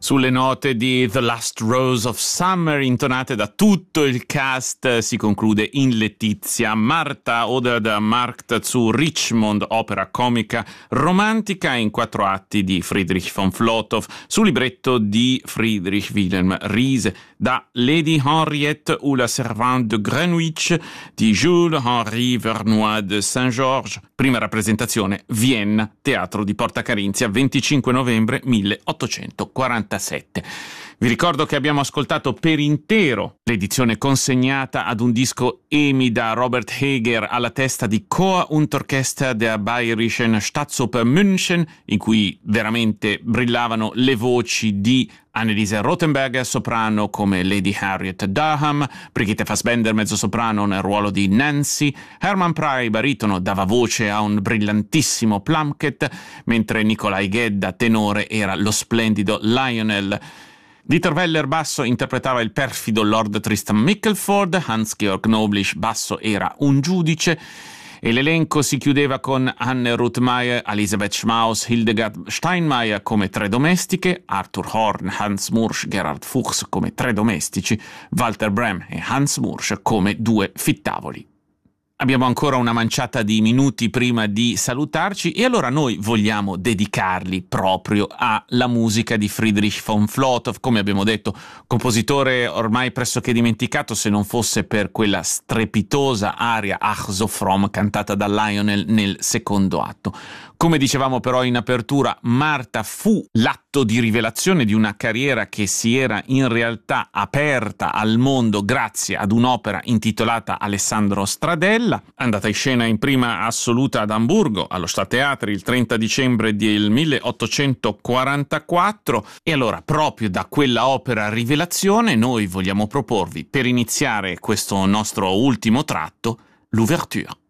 Sulle note di The Last Rose of Summer, intonate da tutto il cast, si conclude In Letizia. Martha oder der Markt zu Richmond, opera comica romantica in 4 atti di Friedrich von Flotow, su libretto di Friedrich Wilhelm Riese, da Lady Henriette ou la Servante de Greenwich di Jules-Henri Vernois de Saint-Georges. Prima rappresentazione, Vienna, Teatro di Porta Carinzia, 25 novembre 1847. Vi ricordo che abbiamo ascoltato per intero l'edizione consegnata ad un disco EMI da Robert Heger alla testa di Chor und Orchester der Bayerischen Staatsoper München, in cui veramente brillavano le voci di Anneliese Rothenberger, soprano come Lady Harriet Durham, Brigitte Fassbender, mezzosoprano nel ruolo di Nancy, Hermann Prey, baritono, dava voce a un brillantissimo Plunkett, mentre Nicolai Gedda, tenore, era lo splendido Lionel. Dieter Weller, basso, interpretava il perfido Lord Tristan Mickleford, Hans-Georg Noblisch, basso, era un giudice, e l'elenco si chiudeva con Anne Ruthmeier, Elisabeth Schmaus, Hildegard Steinmeier come 3 domestiche, Arthur Horn, Hans Mursch, Gerhard Fuchs come 3 domestici, Walter Brehm e Hans Mursch come 2 fittavoli. Abbiamo ancora una manciata di minuti prima di salutarci e allora noi vogliamo dedicarli proprio alla musica di Friedrich von Flotow, come abbiamo detto, compositore ormai pressoché dimenticato se non fosse per quella strepitosa aria Ach so fromm cantata da Lionel nel secondo atto. Come dicevamo però in apertura, Martha fu l'atto di rivelazione di una carriera che si era in realtà aperta al mondo grazie ad un'opera intitolata Alessandro Stradella, andata in scena in prima assoluta ad Amburgo, allo Stadttheater, il 30 dicembre del 1844. E allora, proprio da quella opera rivelazione, noi vogliamo proporvi, per iniziare questo nostro ultimo tratto, l'ouverture.